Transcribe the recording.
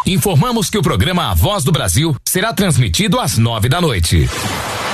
Informamos que o programa A Voz do Brasil será transmitido às 9 da noite.